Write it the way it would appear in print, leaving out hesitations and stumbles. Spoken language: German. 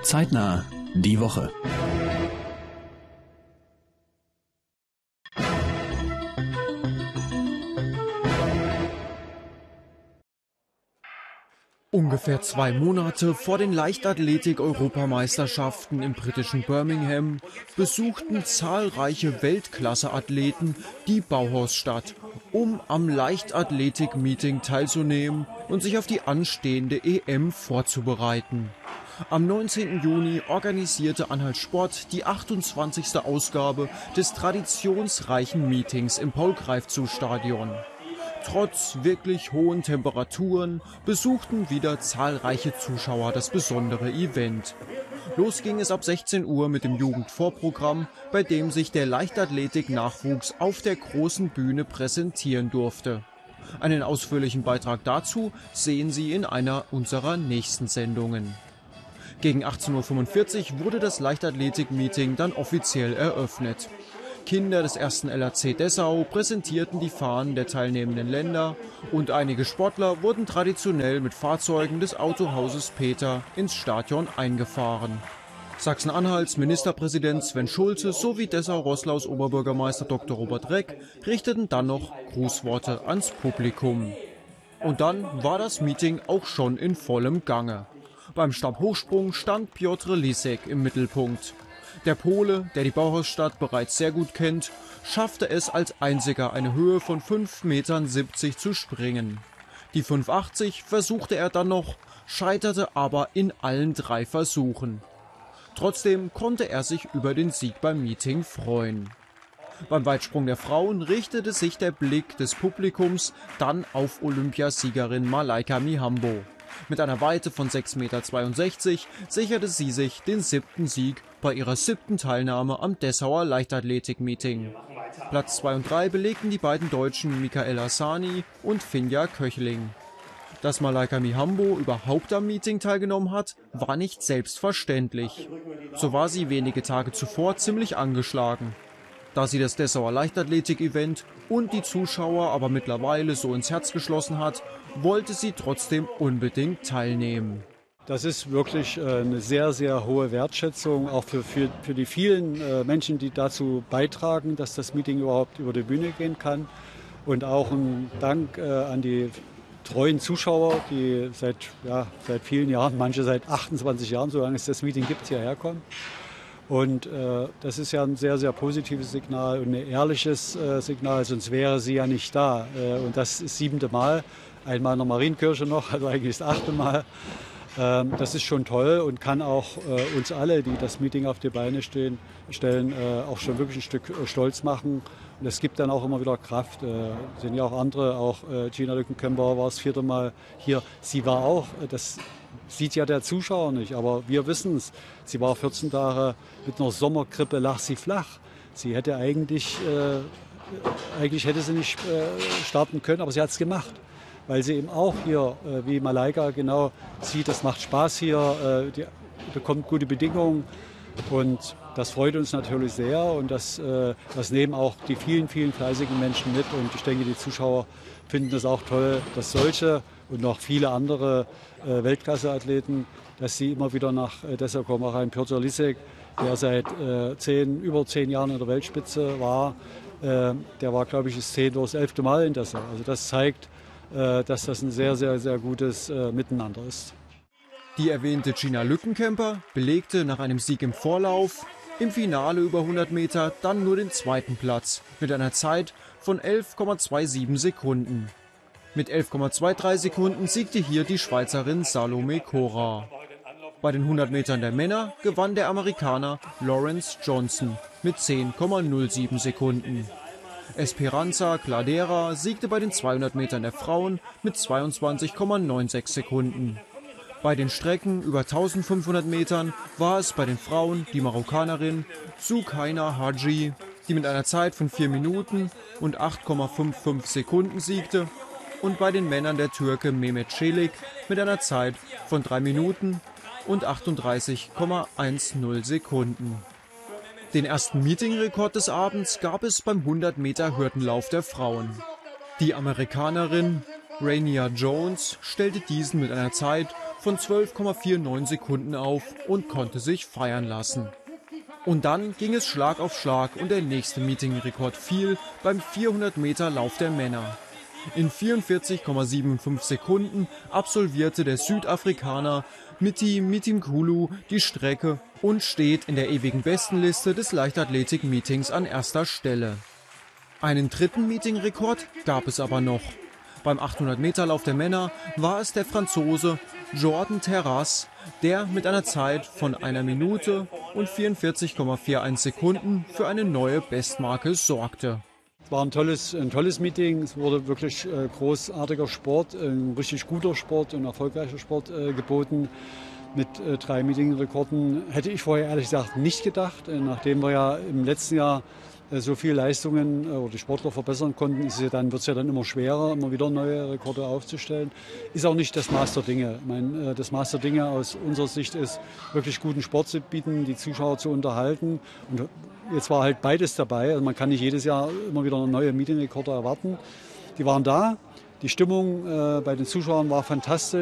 Zeitnah die Woche. Ungefähr 2 Monate vor den Leichtathletik-Europameisterschaften im britischen Birmingham besuchten zahlreiche Weltklasse-Athleten die Bauhausstadt, um am Leichtathletik-Meeting teilzunehmen und sich auf die anstehende EM vorzubereiten. Am 19. Juni organisierte Anhalt Sport die 28. Ausgabe des traditionsreichen Meetings im Paul-Greifzu-Stadion. Trotz wirklich hohen Temperaturen besuchten wieder zahlreiche Zuschauer das besondere Event. Los ging es ab 16 Uhr mit dem Jugendvorprogramm, bei dem sich der Leichtathletik-Nachwuchs auf der großen Bühne präsentieren durfte. Einen ausführlichen Beitrag dazu sehen Sie in einer unserer nächsten Sendungen. Gegen 18:45 Uhr wurde das Leichtathletik-Meeting dann offiziell eröffnet. Kinder des 1. LHC Dessau präsentierten die Fahnen der teilnehmenden Länder und einige Sportler wurden traditionell mit Fahrzeugen des Autohauses Peter ins Stadion eingefahren. Sachsen-Anhalts Ministerpräsident Sven Schulze sowie Dessau-Roßlaus Oberbürgermeister Dr. Robert Reck richteten dann noch Grußworte ans Publikum. Und dann war das Meeting auch schon in vollem Gange. Beim Stabhochsprung stand Piotr Lisek im Mittelpunkt. Der Pole, der die Bauhausstadt bereits sehr gut kennt, schaffte es als einziger eine Höhe von 5,70 Metern zu springen. Die 5,80 versuchte er dann noch, scheiterte aber in allen 3 Versuchen. Trotzdem konnte er sich über den Sieg beim Meeting freuen. Beim Weitsprung der Frauen richtete sich der Blick des Publikums dann auf Olympiasiegerin Malaika Mihambo. Mit einer Weite von 6,62 Meter sicherte sie sich den 7. Sieg bei ihrer 7. Teilnahme am Dessauer Leichtathletik-Meeting. Platz 2 und 3 belegten die beiden Deutschen Michaela Sani und Finja Köchling. Dass Malaika Mihambo überhaupt am Meeting teilgenommen hat, war nicht selbstverständlich. So war sie wenige Tage zuvor ziemlich angeschlagen. Da sie das Dessauer Leichtathletik-Event und die Zuschauer aber mittlerweile so ins Herz geschlossen hat, wollte sie trotzdem unbedingt teilnehmen. Das ist wirklich eine sehr, sehr hohe Wertschätzung, auch für die vielen Menschen, die dazu beitragen, dass das Meeting überhaupt über die Bühne gehen kann. Und auch ein Dank an die treuen Zuschauer, die seit vielen Jahren, manche seit 28 Jahren, solange es das Meeting gibt, hierher kommen. Und das ist ja ein sehr, sehr positives Signal und ein ehrliches Signal, sonst wäre sie ja nicht da. Und das ist das 7. Mal, einmal in der Marienkirche noch, also eigentlich das 8. Mal. Das ist schon toll und kann auch uns alle, die das Meeting auf die Beine stellen, auch schon wirklich ein Stück stolz machen. Und es gibt dann auch immer wieder Kraft. Sind ja auch andere, auch Gina Lückenkämper war das 4. Mal hier. Sie war auch, das sieht ja der Zuschauer nicht, aber wir wissen es. Sie war 14 Tage mit einer Sommergrippe, lag sie flach. Sie hätte eigentlich hätte sie nicht starten können, aber sie hat es gemacht. Weil sie eben auch hier, wie Malaika, genau sieht, es macht Spaß hier, die bekommt gute Bedingungen und das freut uns natürlich sehr und das nehmen auch die vielen, vielen fleißigen Menschen mit und ich denke, die Zuschauer finden es auch toll, dass solche und noch viele andere Weltklasse-Athleten, dass sie immer wieder nach Dessau kommen. Auch ein Piotr Lisek, der seit über 10 Jahren in der Weltspitze war, der war, glaube ich, das 10. oder das 11. Mal in Dessau. Also das zeigt, dass das ein sehr, sehr, sehr gutes Miteinander ist. Die erwähnte Gina Lückenkämper belegte nach einem Sieg im Vorlauf im Finale über 100 Meter dann nur den 2. Platz mit einer Zeit von 11,27 Sekunden. Mit 11,23 Sekunden siegte hier die Schweizerin Salome Cora. Bei den 100 Metern der Männer gewann der Amerikaner Lawrence Johnson mit 10,07 Sekunden. Esperanza Cladera siegte bei den 200 Metern der Frauen mit 22,96 Sekunden. Bei den Strecken über 1500 Metern war es bei den Frauen die Marokkanerin Soukaina Hadji, die mit einer Zeit von 4 Minuten und 8,55 Sekunden siegte, und bei den Männern der Türke Mehmet Çelik mit einer Zeit von 3 Minuten und 38,10 Sekunden. Den ersten Meetingrekord des Abends gab es beim 100 Meter Hürdenlauf der Frauen. Die Amerikanerin Rainier Jones stellte diesen mit einer Zeit von 12,49 Sekunden auf und konnte sich feiern lassen. Und dann ging es Schlag auf Schlag und der nächste Meetingrekord fiel beim 400-Meter-Lauf der Männer. In 44,75 Sekunden absolvierte der Südafrikaner Miti Mtimkhulu die Strecke und steht in der ewigen Bestenliste des Leichtathletik-Meetings an erster Stelle. Einen dritten Meetingrekord gab es aber noch. Beim 800-Meter-Lauf der Männer war es der Franzose Jordan Terrasse, der mit einer Zeit von 1 Minute und 44,41 Sekunden für eine neue Bestmarke sorgte. Es war ein tolles Meeting. Es wurde wirklich großartiger Sport, ein richtig guter Sport und erfolgreicher Sport geboten. Mit 3 Meetingrekorden hätte ich vorher ehrlich gesagt nicht gedacht. Nachdem wir ja im letzten Jahr so viele Leistungen oder die Sportler verbessern konnten, wird es ja dann immer schwerer, immer wieder neue Rekorde aufzustellen. Ist auch nicht das Maß der Dinge. Ich meine, das Maß der Dinge aus unserer Sicht ist, wirklich guten Sport zu bieten, die Zuschauer zu unterhalten. Und jetzt war halt beides dabei. Also man kann nicht jedes Jahr immer wieder neue Meetingrekorde erwarten. Die waren da. Die Stimmung bei den Zuschauern war fantastisch.